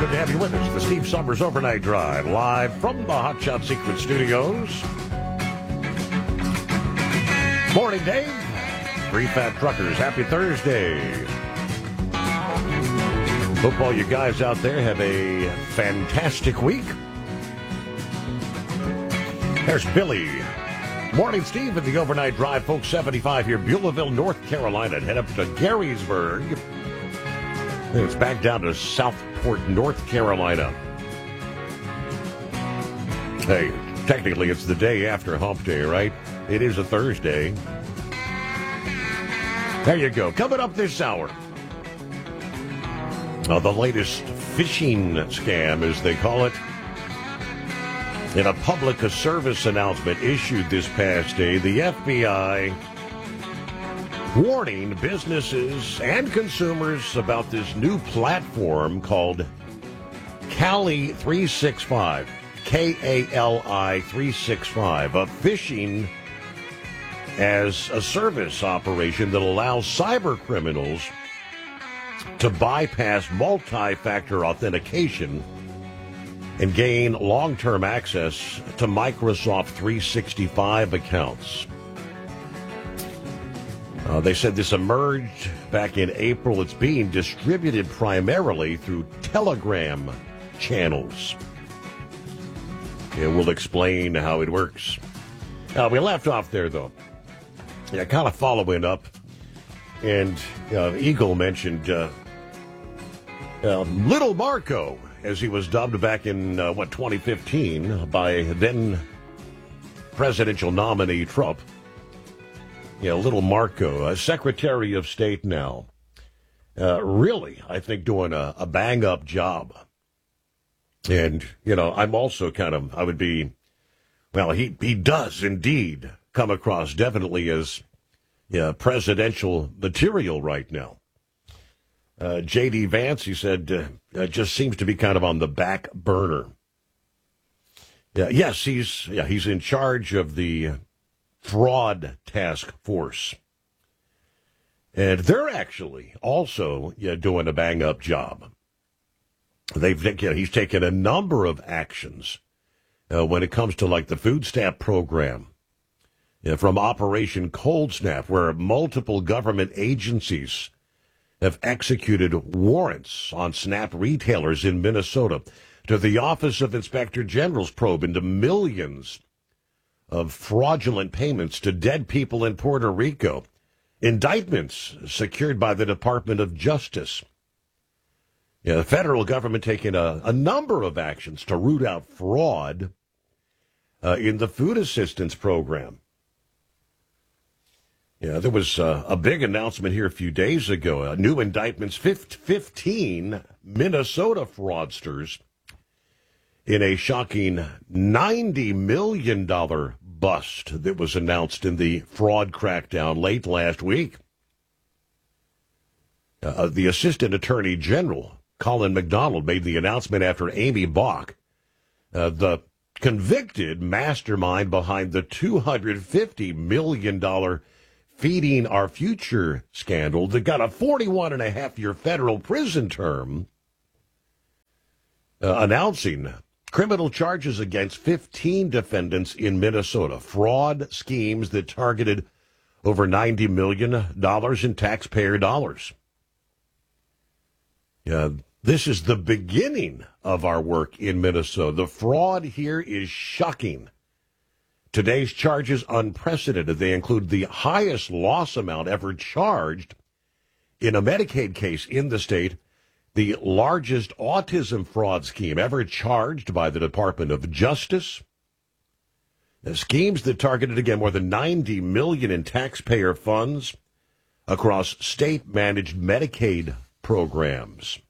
Good to have you with us. The Steve Summers Overnight Drive, live from the Hot Shot Secret Studios. Morning, Dave. Three Fat Truckers, happy Thursday. Hope all you guys out there have a fantastic week. There's Billy. Morning, Steve, at the Overnight Drive, folks. 75 here, Beulahville, North Carolina. Head up to Garysburg. It's back down to Southport, North Carolina. Hey, technically it's the day after Hump Day, right? It is a Thursday. There you go. Coming up this hour. The latest phishing scam, as they call it. In a public service announcement issued this past day, the FBI warning businesses and consumers about this new platform called Kali 365, Kali 365, a phishing as a service operation that allows cyber criminals to bypass multi-factor authentication and gain long-term access to Microsoft 365 accounts. They said this emerged back in April. It's being distributed primarily through Telegram channels. And we'll explain how it works. We left off there, though. Kind of following up. And Eagle mentioned Little Marco, as he was dubbed back in, 2015 by then presidential nominee Trump. Little Marco, Secretary of State now. Really, I think, doing a bang-up job. And, I'm also I would be, he does indeed come across definitely as presidential material right now. J.D. Vance, he said, just seems to be kind of on the back burner. Yes, he's in charge of the fraud task force. And they're actually also doing a bang-up job. He's taken a number of actions when it comes to, like, the food stamp program. From Operation Cold Snap, where multiple government agencies have executed warrants on SNAP retailers in Minnesota, to the Office of Inspector General's probe into millions of fraudulent payments to dead people in Puerto Rico, indictments secured by the Department of Justice. The federal government taking a number of actions to root out fraud in the food assistance program. There was a big announcement here a few days ago. New indictments, 15 Minnesota fraudsters in a shocking $90 million bust that was announced in the fraud crackdown late last week. The Assistant Attorney General, Colin McDonald, made the announcement after Amy Bach, the convicted mastermind behind the $250 million Feeding Our Future scandal that got a 41-and-a-half-year federal prison term, announcing criminal charges against 15 defendants in Minnesota, fraud schemes that targeted over $90 million in taxpayer dollars. This is the beginning of our work in Minnesota. The fraud here is shocking. Today's charges unprecedented. They include the highest loss amount ever charged in a Medicaid case in the state, the largest autism fraud scheme ever charged by the Department of Justice. The schemes that targeted, again, more than $90 million in taxpayer funds across state-managed Medicaid programs.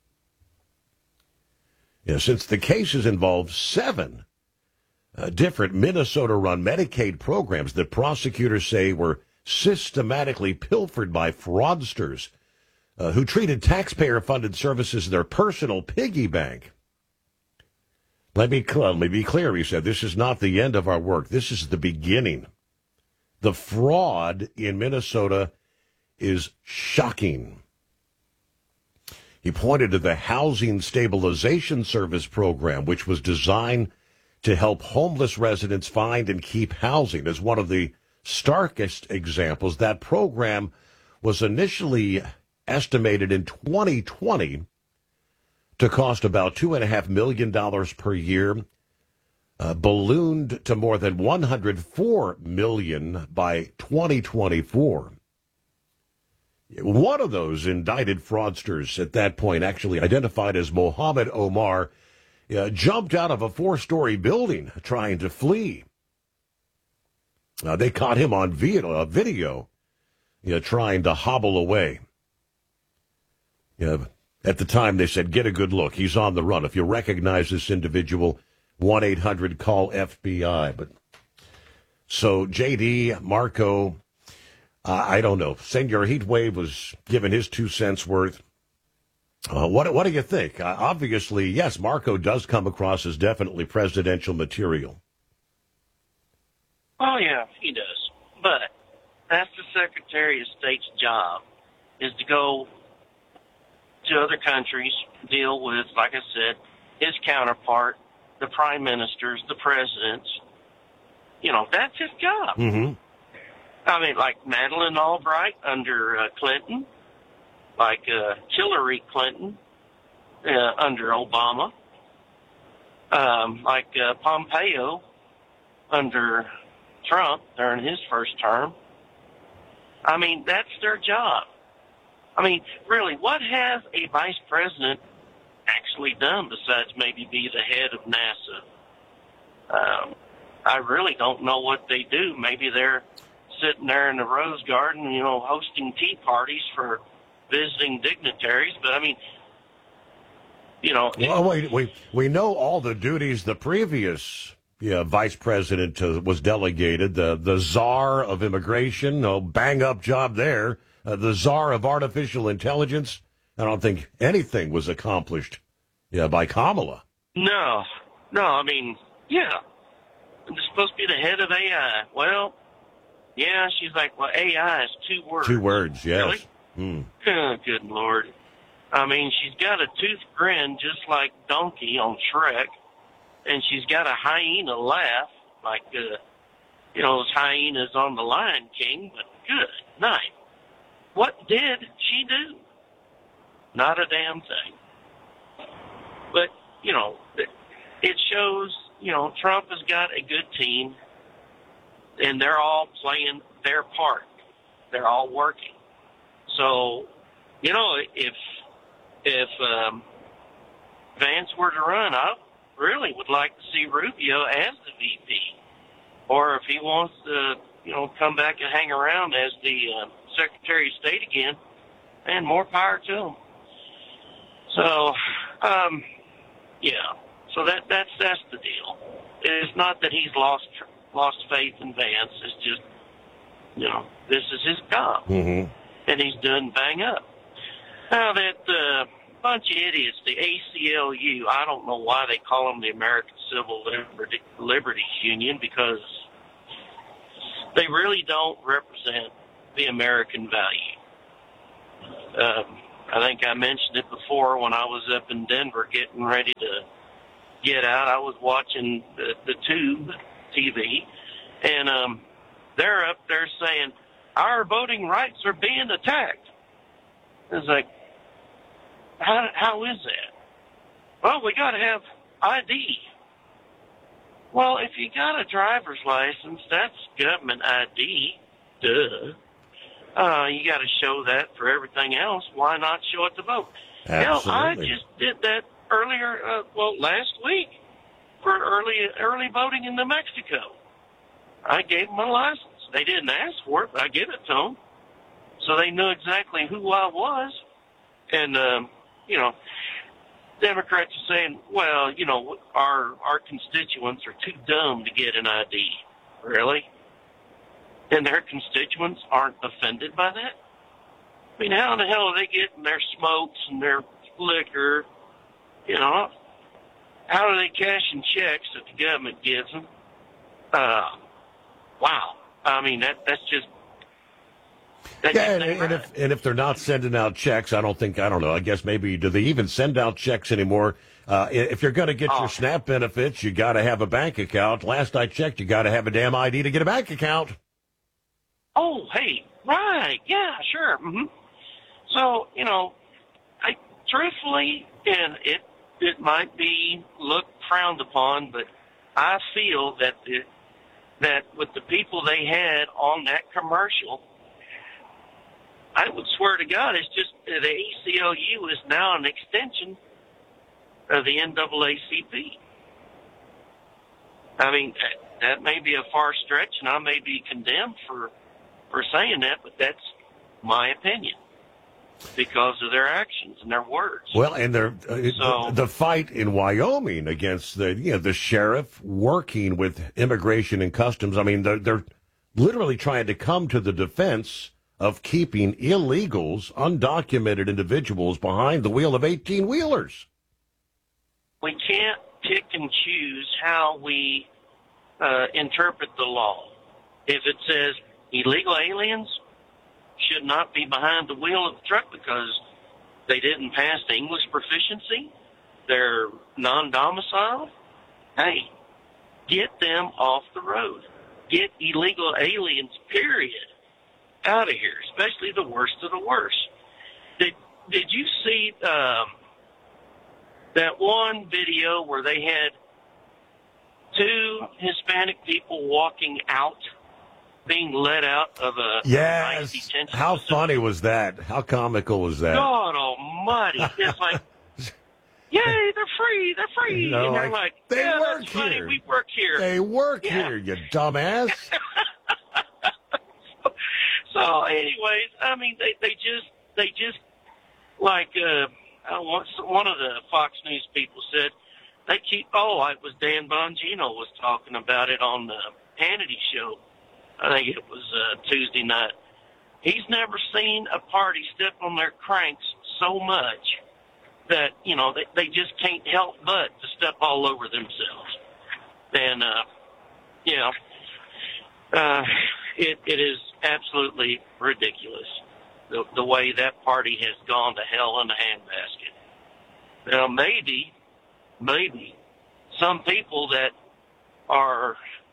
Since the cases involve 7 different Minnesota-run Medicaid programs that prosecutors say were systematically pilfered by fraudsters who treated taxpayer-funded services as their personal piggy bank. Let me be clear, he said, this is not the end of our work. This is the beginning. The fraud in Minnesota is shocking. He pointed to the Housing Stabilization Service program, which was designed to help homeless residents find and keep housing, as one of the starkest examples. That program was initially estimated in 2020 to cost about $2.5 million per year, ballooned to more than $104 million by 2024. One of those indicted fraudsters at that point, actually identified as Mohammed Omar, jumped out of a 4-story building trying to flee. They caught him on video trying to hobble away. At the time, they said, get a good look. He's on the run. If you recognize this individual, 1-800-CALL-FBI. But so J.D., Marco, I don't know. Senor Heatwave was given his 2 cents worth. What do you think? Obviously, yes, Marco does come across as definitely presidential material. Oh, yeah, he does. But that's the Secretary of State's job, is to go to other countries, deal with, like I said, his counterpart, the prime ministers, the presidents. That's his job. Mm-hmm. I mean, like Madeleine Albright under Clinton, like Hillary Clinton under Obama, like Pompeo under Trump during his first term. I mean, that's their job. I mean, really, what has a vice president actually done besides maybe be the head of NASA? I really don't know what they do. Maybe they're sitting there in the Rose Garden, hosting tea parties for visiting dignitaries. But, I mean, Well, we know all the duties the previous vice president was delegated. The czar of immigration, bang-up job there. The czar of artificial intelligence. I don't think anything was accomplished by Kamala. No, I mean, yeah. They're supposed to be the head of AI. Well, yeah, she's like, well, AI is 2 words. 2 words, yes. Really? Oh, good Lord. I mean, she's got a tooth grin just like Donkey on Shrek, and she's got a hyena laugh like, those hyenas on the Lion King, but good night. What did she do? Not a damn thing. But, it shows, Trump has got a good team, and they're all playing their part. They're all working. So, if Vance were to run, I really would like to see Rubio as the VP. Or if he wants to, come back and hang around as the Secretary of State again, and more power to him. So, so that's the deal. It's not that he's lost faith in Vance. It's just, this is his job, and he's doing bang up. Now that bunch of idiots, the ACLU, I don't know why they call them the American Civil Liberties Union, because they really don't represent the American value. I think I mentioned it before when I was up in Denver getting ready to get out. I was watching the Tube TV, and they're up there saying, our voting rights are being attacked. It's like, how is that? Well, we got to have ID. Well, if you got a driver's license, that's government ID. Duh. You got to show that for everything else. Why not show it to vote? Absolutely. Hell, I just did that earlier, last week for early voting in New Mexico. I gave them my license. They didn't ask for it, but I gave it to them. So they knew exactly who I was. And, Democrats are saying, well, our constituents are too dumb to get an ID. Really? And their constituents aren't offended by that? I mean, how in the hell are they getting their smokes and their liquor? How are they cashing checks that the government gives them? Wow. I mean, that's just And if they're not sending out checks, I don't know. I guess maybe do they even send out checks anymore? If you're going to get your SNAP benefits, you got to have a bank account. Last I checked, you got to have a damn ID to get a bank account. Oh, hey, right, yeah, sure. Mm-hmm. So truthfully, and it might be looked frowned upon, but I feel that with the people they had on that commercial, I would swear to God, it's just the ACLU is now an extension of the NAACP. I mean, that may be a far stretch, and I may be condemned for saying that, but that's my opinion because of their actions and their words. Well, and the fight in Wyoming against the sheriff working with Immigration and Customs. I mean, they're literally trying to come to the defense of keeping illegals, undocumented individuals behind the wheel of 18-wheelers. We can't pick and choose how we interpret the law. If it says illegal aliens should not be behind the wheel of the truck because they didn't pass the English proficiency, they're non-domiciled, hey, get them off the road. Get illegal aliens, period, out of here, especially the worst of the worst. Did you see that one video where they had two Hispanic people walking out, being let out of a ICE detention How facility? funny was that? How comical was that? God almighty. It's like, yay, they're free. And they're like, they work that's funny, here. we work here. They work here, you dumbass. So anyways, I mean, they just like, one of the Fox News people said, it was Dan Bongino was talking about it on the Hannity show. I think it was Tuesday night. He's never seen a party step on their cranks so much that, they just can't help but to step all over themselves. And, it is absolutely ridiculous the way that party has gone to hell in a handbasket. Now, maybe some people that are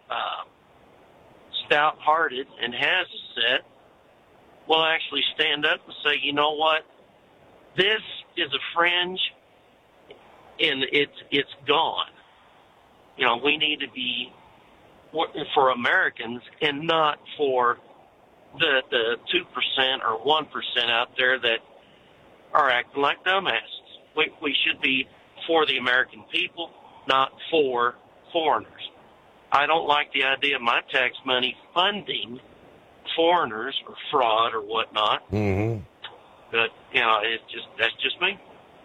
stout-hearted and has a set will actually stand up and say, you know what, this is a fringe and it's gone. We need to be for Americans and not for the 2% or 1% out there that are acting like dumbasses. We should be for the American people, not for foreigners. I don't like the idea of my tax money funding foreigners or fraud or whatnot. Mm-hmm. But, that's just me.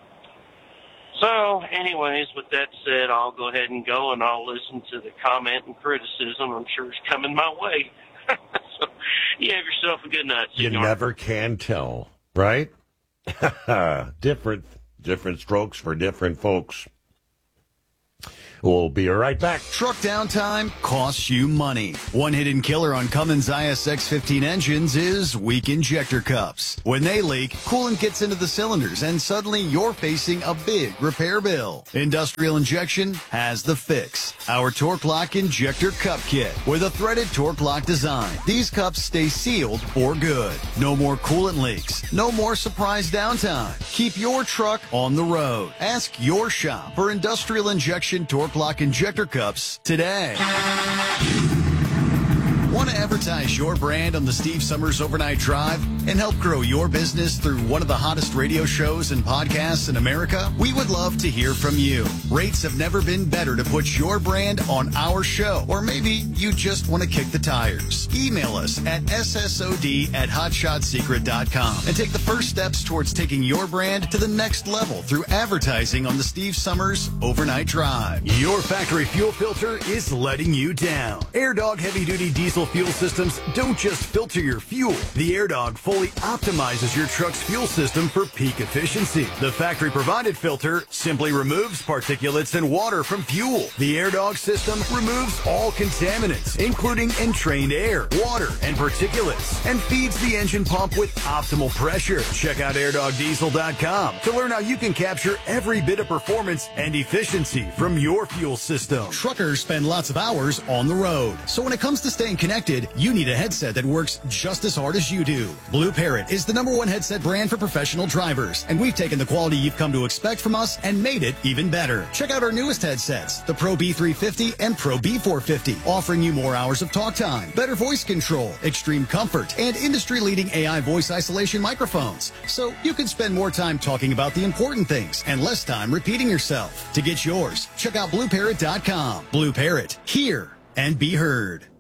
So, anyways, with that said, I'll go ahead and go, and I'll listen to the comment and criticism I'm sure is coming my way. So, you have yourself a good night, You senor. never can tell, right? Different strokes for different folks. We'll be right back. Truck downtime costs you money. One hidden killer on Cummins ISX-15 engines is weak injector cups. When they leak, coolant gets into the cylinders and suddenly you're facing a big repair bill. Industrial Injection has the fix. Our Torque Lock Injector Cup Kit with a threaded Torque Lock design. These cups stay sealed for good. No more coolant leaks. No more surprise downtime. Keep your truck on the road. Ask your shop for Industrial Injection Torque Lock Injector Cups today. Want to advertise your brand on the Steve Summers Overnight Drive and help grow your business through one of the hottest radio shows and podcasts in America? We would love to hear from you. Rates have never been better to put your brand on our show, or maybe you just want to kick the tires. Email us at ssod@hotshotsecret.com and take the first steps towards taking your brand to the next level through advertising on the Steve Summers Overnight Drive. Your factory fuel filter is letting you down. AirDog heavy-duty diesel fuel systems don't just filter your fuel. The AirDog fully optimizes your truck's fuel system for peak efficiency. The factory-provided filter simply removes particulates and water from fuel. The AirDog system removes all contaminants, including entrained air, water, and particulates, and feeds the engine pump with optimal pressure. Check out airdogdiesel.com to learn how you can capture every bit of performance and efficiency from your fuel system. Truckers spend lots of hours on the road, so when it comes to staying connected, you need a headset that works just as hard as you do. Blue Parrot is the #1 headset brand for professional drivers, and we've taken the quality you've come to expect from us and made it even better. Check out our newest headsets, the Pro B350 and Pro B450, offering you more hours of talk time, better voice control, extreme comfort, and industry-leading AI voice isolation microphones, so you can spend more time talking about the important things and less time repeating yourself. To get yours, check out BlueParrot.com. Blue Parrot, hear and be heard.